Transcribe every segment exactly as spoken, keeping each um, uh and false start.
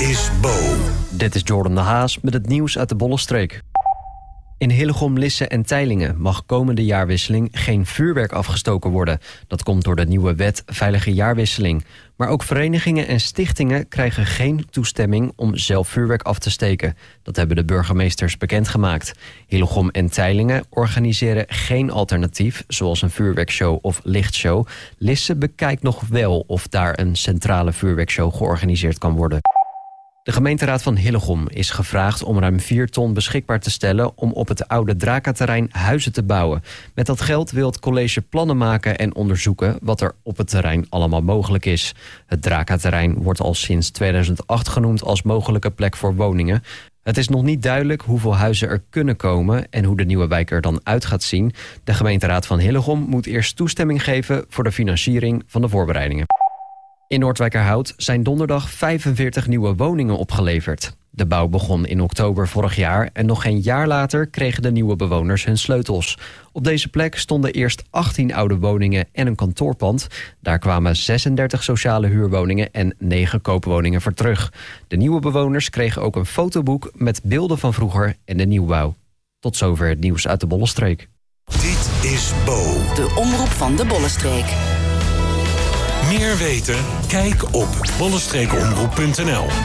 is Bo. Dit is Jordan de Haas met het nieuws uit de Bollenstreek. In Hillegom, Lisse en Teylingen mag komende jaarwisseling geen vuurwerk afgestoken worden. Dat komt door de nieuwe wet Veilige Jaarwisseling. Maar ook verenigingen en stichtingen krijgen geen toestemming om zelf vuurwerk af te steken. Dat hebben de burgemeesters bekendgemaakt. Hillegom en Teylingen organiseren geen alternatief, zoals een vuurwerkshow of lichtshow. Lisse bekijkt nog wel of daar een centrale vuurwerkshow georganiseerd kan worden. De gemeenteraad van Hillegom is gevraagd om ruim vier ton beschikbaar te stellen om op het oude Draka-terrein huizen te bouwen. Met dat geld wil het college plannen maken en onderzoeken wat er op het terrein allemaal mogelijk is. Het Draka-terrein wordt al sinds tweeduizend acht genoemd als mogelijke plek voor woningen. Het is nog niet duidelijk hoeveel huizen er kunnen komen en hoe de nieuwe wijk er dan uit gaat zien. De gemeenteraad van Hillegom moet eerst toestemming geven voor de financiering van de voorbereidingen. In Noordwijkerhout zijn donderdag vijfenveertig nieuwe woningen opgeleverd. De bouw begon in oktober vorig jaar en nog geen jaar later kregen de nieuwe bewoners hun sleutels. Op deze plek stonden eerst achttien oude woningen en een kantoorpand. Daar kwamen zesendertig sociale huurwoningen en negen koopwoningen voor terug. De nieuwe bewoners kregen ook een fotoboek met beelden van vroeger en de nieuwbouw. Tot zover het nieuws uit de Bollenstreek. Dit is Bo. De omroep van de Bollenstreek. Meer weten? Kijk op bollenstreekomroep punt n l.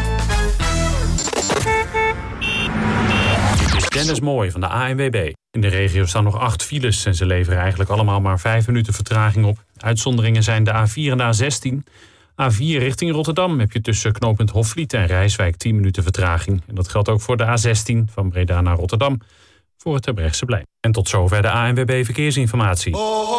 Dit is Dennis Mooij van de A N W B. In de regio staan nog acht files en ze leveren eigenlijk allemaal maar vijf minuten vertraging op. Uitzonderingen zijn de A vier en de A zestien. A vier richting Rotterdam heb je tussen knooppunt Hofvliet en Rijswijk tien minuten vertraging. En dat geldt ook voor de A zestien van Breda naar Rotterdam voor het Terbrechtseplein. En tot zover de A N W B Verkeersinformatie.